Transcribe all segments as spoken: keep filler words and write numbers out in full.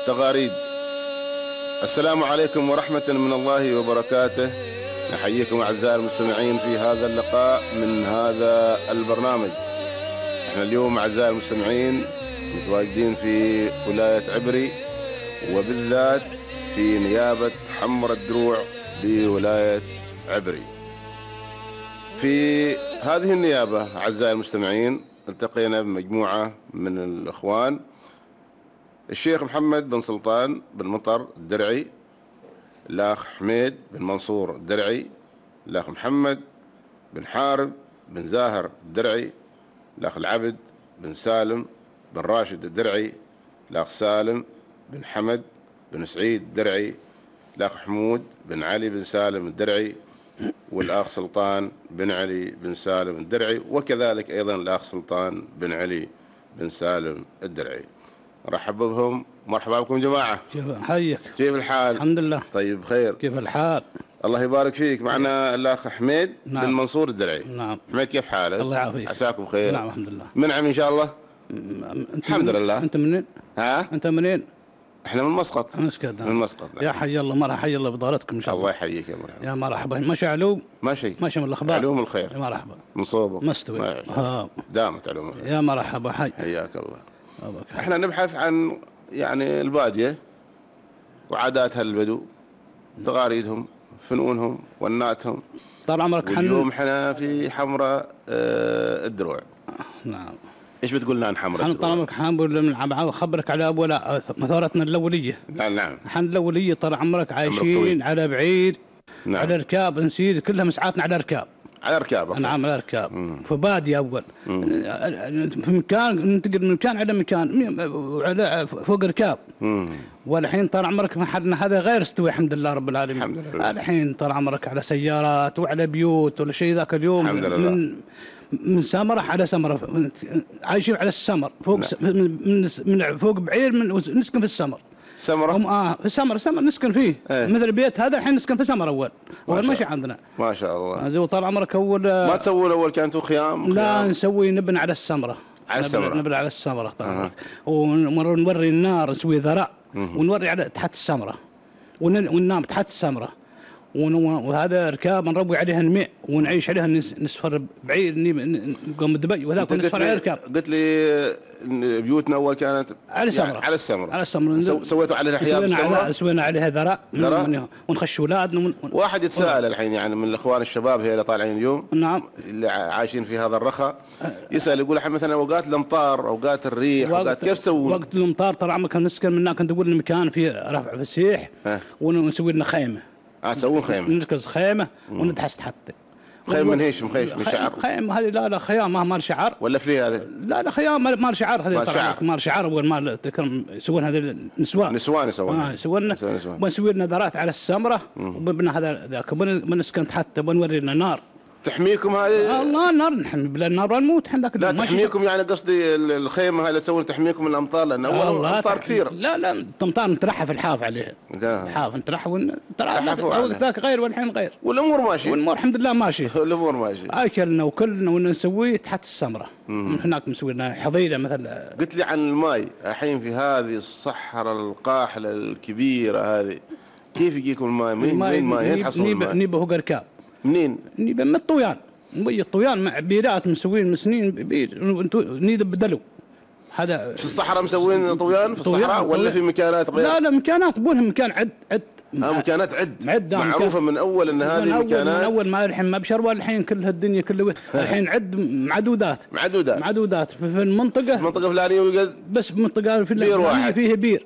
تغاريد. السلام عليكم ورحمة من الله وبركاته. نحييكم أعزائي المستمعين في هذا اللقاء من هذا البرنامج. احنا اليوم أعزائي المستمعين متواجدين في ولاية عبري، وبالذات في نيابة حمر الدروع بولاية عبري. في هذه النيابة أعزائي المستمعين التقينا بمجموعة من الإخوان: الشيخ محمد بن سلطان بن مطر الدرعي، الأخ حميد بن منصور الدرعي، الأخ محمد بن حارب بن زاهر الدرعي، الأخ العبد بن سالم بن راشد الدرعي، الأخ سالم بن حمد بن سعيد الدرعي، الأخ حمود بن علي بن سالم الدرعي، والأخ سلطان بن علي بن سالم الدرعي، وكذلك أيضا الأخ سلطان بن علي بن سالم الدرعي. رحب بهم. مرحبا بكم جماعة. كيف حيك؟ كيف الحال؟ الحمد لله. طيب بخير. كيف الحال؟ الله يبارك فيك. معنا الأخ حميد نعم. بن منصور الدرعي. نعم. حميد كيف حالك؟ الله يعافيك. عساكم بخير. نعم الحمد لله. منعم إن شاء الله. الحمد من... لله. أنت منين؟ ها؟ أنت منين؟ احنا من مسقط. مسقط. من مسقط. نعم. يا حي الله، مرحبا، حي الله بضارتكم ان شاء الله. الله يحييك يا مرحبا. يا مرحبا. ماشي علوم؟ ماشي. ماشي من الاخبار. علوم الخير. يا مرحبا. مصوبه. مستوي. ها. دامت علوم الخير. يا مرحبا حي. حياك الله. أبك. احنا نبحث عن يعني البادية وعادات البدو، تقاليدهم، فنونهم، وناتهم. طال عمرك. اليوم احنا في حمراء اه الدروع. نعم. ايش بتقول لنا عن حمراء الدروع؟ طال عمرك حنقول اخبرك على ابو لا مثارتنا الاوليه. نعم نعم. احنا الاوليه طال عمرك عايشين على بعيد. نعم. على ركاب نسير كلها مسعاتنا على ركاب. على ركاب. نعم على ركاب. في بادية اول. مم. في مكان ننتقل من مكان على مكان على فوق ركاب. مم. والحين طال عمرك ما حدنا هذا غير استوى الحمد لله رب العالمين. الحمد لله. الحين طال عمرك على سيارات وعلى بيوت ولا شيء ذاك اليوم. الحمد لله. من من سمرة على سمرة عايشين على السمر فوق. نعم. من من فوق بعير من نسكن في السمر. سمرة؟ اه في السمر سمر نسكن فيه. ايه؟ مثل البيت هذا الحين نسكن في سمر اول. اول ماشي عندنا. ما شاء الله. زي طال عمرك اول. ما تسوون اول كانتوا خيام؟ خيام؟ لا نسوي نبني على السمرة. على السمرة. نبني على السمرة طبعا. أه. ونوري النار نسوي ذراع ونوري على تحت السمرة وننام تحت السمرة. وهذا ركاب نروي عليها الماء ونعيش عليها نسفر بعير نقوم دبي وذاك نسفر على ركاب. قلت لي بيوتنا اول كانت على السمرة. يعني على السمرة. على السمرة. سو سويتوا عليها احياء بالسمرة؟ سوينا عليها ذراع. ذراع ونخش اولادنا. من واحد يتساءل الحين يعني من الاخوان الشباب هي اللي طالعين اليوم. نعم. اللي عايشين في هذا الرخاء يسأل يقول الحين مثلا اوقات الامطار اوقات الريح اوقات كيف تسوون؟ وقت الامطار ترى عمرك نسكن من هناك ندور لنا مكان فيه رفع فسيح ونسوي لنا خيمة. اه تسوون خيمة. نركز خيمة وندحس تحت. خيمة من ايش؟ مخيش من شعر؟ خيمة هذه لا لا خيام ما مال شعر. ولا فلي هذا؟ لا لا خيام مال شعر هذه. مال شعر. مال شعر اول مال تكرم يسوون هذه النسوان. نسوان يسوون. اه يسوون. ونسوي لنا ذرات على السمرة وبنبنى هذا ذاك بنسكن تحت بنوري لنا نار. تحميكم هذه؟ الله النار نحن بلا النار نموت احنا ذاك. لا تحميكم يعني قصدي الخيمة هاي اللي تسوون تحميكم من الأمطار لأن أول الأمطار كثير. لا لا الأمطار نترحف الحاف عليها. الحاف نترحف ونترحف ذاك غير والحين غير. والأمور ماشية. والأمور الحمد لله ماشية. الأمور ماشية. أكلنا وكلنا ونسويه تحت السمرة. من هناك مسوي لنا حظيرة مثل. قلت لي عن الماء الحين في هذه الصحراء القاحلة الكبيرة هذه كيف يجيكم الماء؟ مين مين ماء تحصلون الماء؟ نيبه هو ركاب. منين؟ نيبه من الطويان. نبي الطويان مع بيرات مسوين من سنين بير نيد بدلو. هذا في الصحراء مسوين طويان في الصحراء ولا في مكانات غير؟ لا لا مكانات بونهم مكان عد عد. اه مكانات عد. عد معروفة من أول أن هذه مكانات. من أول ما الحين ما بشروا الحين كل هالدنيا كله الحين عد معدودات. معدودات. معدودات في المنطقة. في منطقة فلانية يوجد. بس منطقة في بير واحد. فيه بير.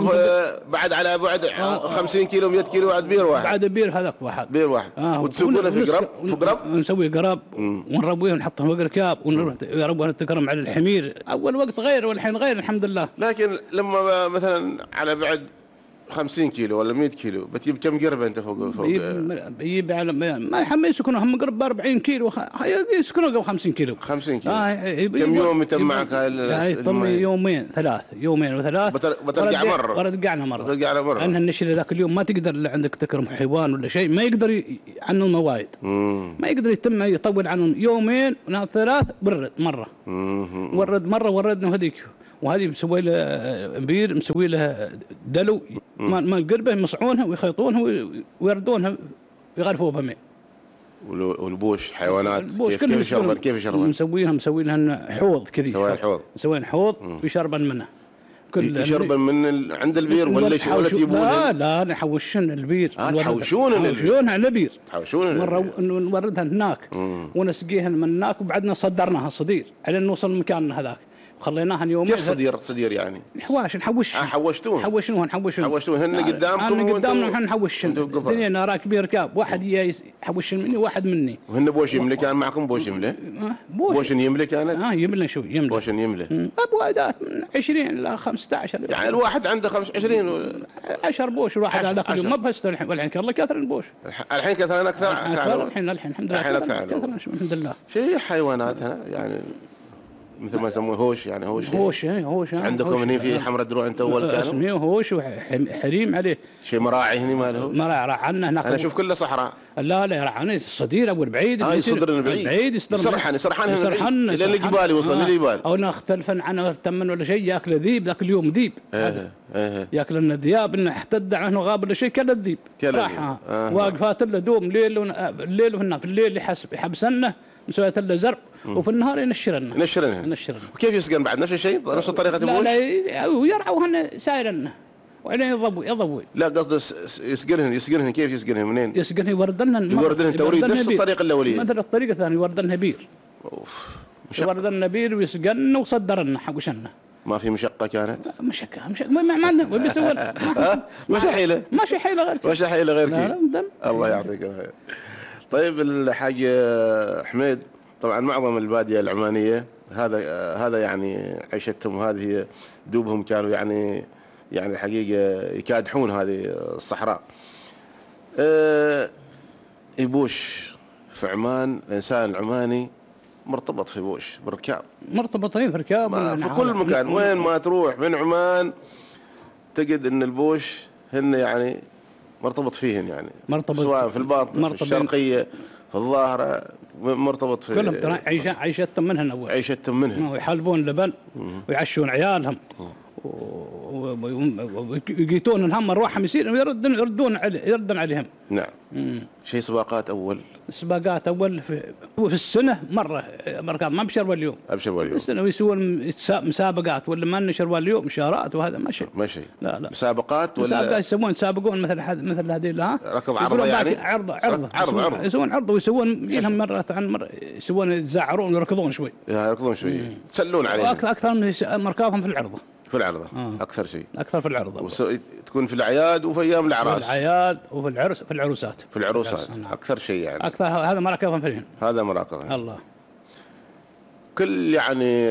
وبعد على بعد خمسين كيلو مئة كيلو بعد بير واحد. بعد بير هذاك واحد. بير واحد. آه وتسوقونه في قرب في قرب. نسوي قرب ونربيه ونحطهم في ركاب ونروح نربيه نتكرم على الحمير. أول وقت غير والحين غير الحمد لله. لكن لما مثلا على بعد خمسين كيلو ولا مئة كيلو بتجيب كم قربة أنت فوق فوق؟ بيجيب على ما يحمل يسكنوا هم قرب أربعين كيلو يسكنوا قبل خمسين كيلو. خمسين كيلو. آه كم يوم يتم معك هاي يتم يومين ثلاث يومين وثلاث. بترجع مرة. برجعنا مرة. بترجعنا مرة. لأن النشر ذاك اليوم ما تقدر اللي عندك تكرم حيوان ولا شيء ما يقدر عنه الموايد. ما يقدر يتم يطول عنهم يومين ثلاث برد مرة. ورد مرة وردنا هذيك. وهذه مسوي له بير، مسوي له دلو ما القربه، يمصعونها ويخيطونها ويردونها ويغرفوا بها. والبوش حيوانات البوش كيف كيف يشربن كيف يشربن؟ مسويها مسوي لها حوض كذي، مسوي حوض، مسوي حوض ويشربن منه. يشربن من ال... عند البير ولا ولا تجيبون؟ لا لا نحوشن البير. آه تحوشون نحوشونها على البير، تحوشون مرة نوردها هناك ونسقيها من هناك، وبعدنا صدرناها صدير على نوصل مكاننا هذاك، وخليناها يومين. كيف صدير؟ صدير يعني حواش نحوش. اه حوشتون حوشنوها نحوشنوها حوشتون هن قدامكم وانتم قدامنا ونحن نحوش. الدنيا انا راكب ركاب، واحد يحوش مني وواحد مني. وهن بوش يملي كان معكم؟ بوش يملي؟ بوش, بوش يملي كانت؟ اه يملي شوي يملي. بوش يملي ابوادات من عشرين الى خمسة عشر، يعني الواحد عنده خمسة وعشرين و... عشر بوش الواحد على كل يوم. ما بس الحين والحين كثر كثر البوش، الحين كثر اكثر اكثر الحين الحين الحمد لله الحين اكثر الحمد لله. شيء حيوانات هنا يعني مثل ما يسموه هوش، يعني هوش هوش هوش عندكم هني في حمرة دروع انت اول كانوا اسميه هوش وحريم عليه شيء مراعي هني ما له مراعي رعنا هناك. انا اشوف كله صحراء. لا لا رعنا الصدير اول بعيد. اه يصدر بعيد بعيد يسرحن يسرحن الى الجبال يوصل للجبال، او نختلفن عنه تمن ولا شيء، ياكل ذيب ذاك اليوم ذيب. ايه ايه ياكل لنا ذياب، انه احتد عنه غاب ولا شيء كل الذيب راح واقفات له دوم ليل الليل وهنا في الليل يحسب يحبسنه مسويت له زرق، وفي النهار ينشرن ينشرن ينشرن. وكيف يسقن بعد نفس الشيء نفس طريقة البوش؟ لا لا ويرعوهن سايرن وعليه يضوي يضوي. لا قصده يسقنهن يسقنهن كيف يسقنهن منين؟ يسقنهن يوردنهن يوردنهن توريد نفس الطريقة الأولية. مثل الطريقة الثانية يوردنها بير. اوف يوردنها بير ويسقن وصدرن حوشنا. ما في مشقة كانت؟ مشقة مشقة ما ما عندنا بيسوون ماشي حيلة ماشي حيلة غير ماشي حيلة غير كذا. الله يعطيك الخير. طيب الحاج حميد، طبعا معظم البادية العمانية هذا هذا يعني عيشتهم، وهذه هي دوبهم، كانوا يعني يعني الحقيقة يكادحون هذه الصحراء. أه يبوش في عمان، الإنسان العماني مرتبط في بوش بالركاب، مرتبطين في ركاب في كل مكان، وين ما تروح من عمان تجد ان البوش هن يعني مرتبط فيهن، يعني مرتبط سواء في الباطن في الشرقية في الظاهرة، مرتبط في كلهم عيشة عيشتهم منهن أول عيشتهم منهن ويحلبون لبن ويعشون عيالهم ويقيتون الهم أرواحهم يصير يردون يردون علي يردون عليهم. نعم. مم. شيء سباقات أول سباقات أول في في السنة مرة مركات ما بشروا اليوم أبشروا اليوم السنة ويسوون مسابقات، ولا ما نشروا اليوم إشارات، وهذا ما شيء ما شيء. لا لا مسابقات ولا مسابقات يسوون يسابقون مثل مثل هذه لا ركض عرض يعني عرض عرض عرض عرض يسوون عرض ويسوون لهم مرة عن مرة يسوون يتزعرون ويركضون شوي يركضون شوي تسلون عليهم أكثر من مركاتهم في العرضة في العرضة آه. أكثر شيء أكثر في العرضة وس... تكون في الأعياد وفي أيام الأعراس، في الأعياد وفي العرس في العروسات في العروسات نعم. أكثر شيء يعني أكثر هذا مراكزهم فيهم هذا مراكزهم الله. كل يعني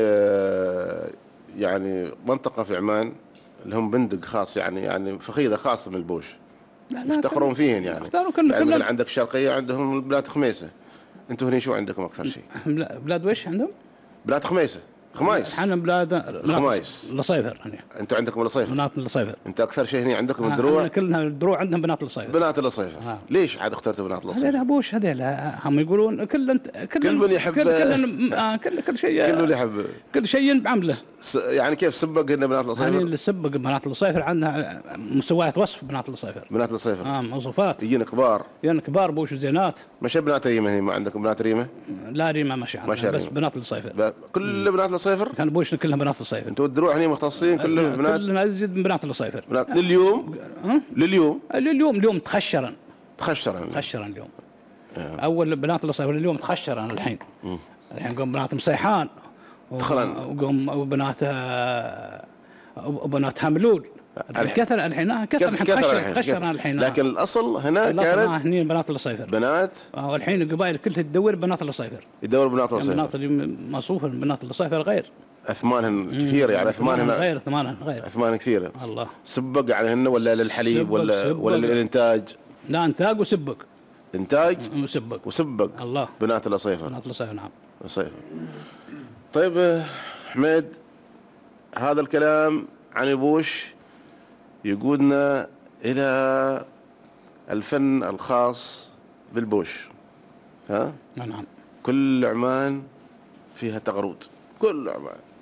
يعني منطقة في عمان لهم بندق خاص، يعني يعني فخيذة خاصة من البوش يفتخرون فيهن يعني. كل يعني مثلا عندك الشرقية عندهم بلاد خميسة، أنتم هنا شو عندكم أكثر شيء؟ بلاد وش عندهم؟ بلاد خميسة خمايس. احنا بلاد خمايس لصيفر هنا. انتم عندكم لصيفر؟ بنات لصيفر. انت اكثر شيء هنا عندكم الدروع؟ كلنا الدروع عندهم بنات لصيفر. بنات لصيفر. آه. ليش عاد اخترتوا بنات لصيفر؟ هذول ابوش هذول هم يقولون كل انت كل كل من يحب كل كل, آه كل, كل شيء كل يحب كل شيء بعمله. يعني كيف سبق هنا بنات لصيفر؟ يعني اللي سبق بنات لصيفر عندها مستويات وصف بنات لصيفر. بنات لصيفر اه مواصفات يجينا كبار يجينا كبار بوش وزينات. مش بنات ريمه هنا؟ ما عندكم بنات ريمه؟ لا ريمه ماشي عندنا بس بنات لصيفر. كل بنات لصيفر؟ كان بوش كلها بنات لصيفر. انتوا الدروع هنا مختصين كلهم بنات؟ كلنا ازيد من بنات لصيفر. بنات لليوم؟ أه؟ لليوم؟ لليوم اليوم تخشرا تخشرا تخشرا اليوم. أه. اول بنات لصيفر اليوم تخشرا الحين. م. الحين قوم بنات مصيحان وقوم وبناتها وبنات هملول كثر الحين كثر كثر خشرا الحين. لكن الاصل هنا كانت هنا بنات لصيفر بنات. والحين القبائل كلها تدور بنات لصيفر يدور بنات لصيفر. البنات اللي مصروفه بنات لصيفر غير اثمانهن كثيره، يعني اثمانهن غير ثمانهن غير اثمان كثيره. الله. سبق عليهن ولا للحليب ولا سبق ولا للانتاج؟ لا انتاج وسبق. انتاج وسبق وسبق. الله. بنات لصيفر. بنات لصيفر نعم. لصيفر. طيب حميد، هذا الكلام عن بوش يقودنا إلى الفن الخاص بالبوش. ها؟ نعم. كل عمان فيها تغرود، كل عمان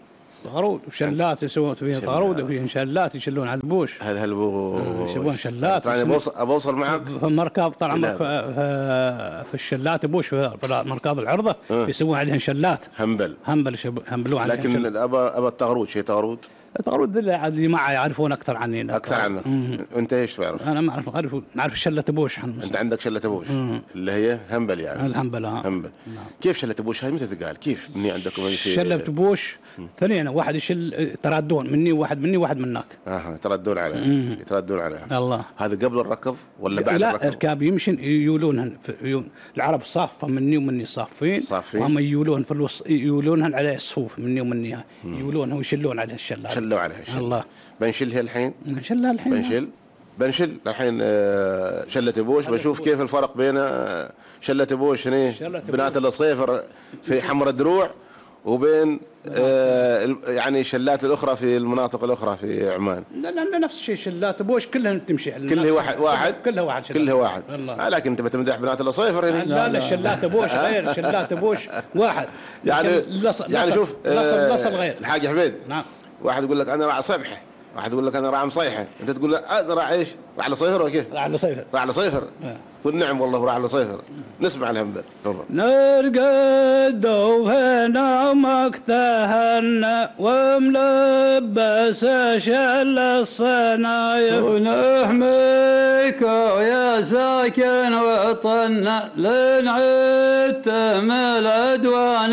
طارود وشلات يسوون فيها طارود وفيها شلات يشلون على البوش. هل هل بو يسوون شلات يعني بوصل ابوصل معك في مركب طال عمرك في, في الشلات بوش في مركب العرضه أه. يسوون عليها شلات همبل همبل همبلون عليها. لكن ابا ابا التغرود شيء تغرود تغرود اللي معي يعرفون اكثر عني. اكثر عنك انت ايش تعرف؟ انا ما اعرف اعرف نعرف شله بوش. انت عندك شله بوش اللي هي همبل يعني الهمبل اه همبل. نعم. كيف شله بوش هاي متى تقال؟ كيف مني عندكم شله بوش ثانيين واحد يشل يتردون مني وواحد مني وواحد منك. اها يتردون عليها يتردون عليها الله. هذا قبل الركض ولا بعد لا الركض؟ الركاب يمشي يولونهن العرب صافه مني ومني صافين صافين وهم يولون في الوسط يولونهن على الصفوف مني ومني يولونها ويشلون عليها الشله. شلوا عليها الشله. الله. بنشلها الحين؟ نشلها الحين. بنشل بنشل الحين شلة بوش. بشوف كيف الفرق بين شلة بوش هنا بنات الصيفر في حمر الدروع وبين آه يعني شلات الاخرى في المناطق الاخرى في عمان. لا لا نفس الشيء شلات بوش كلها تمشي كلها واحد واحد كلها واحد كلها واحد آه لكن انت بتمدح بنات الصيفر هنا. لا لا شلات بوش غير شلات بوش واحد يعني يعني شوف آه غير. الحاج حميد نعم واحد يقول لك انا راعي سمحه، واحد يقول لك انا راعي مصيحه، انت تقول له انا راعي ايش؟ راعي لصيفر ولا كيف؟ راعي لصيفر. راعي لصيفر قل نعم والله راعي لصيفر. نسمع الهمبل تفضل. نرقد وهنا مكتهن وملبس شل الصنايف ونحميك يا ساكن وطن لنعتم العدوان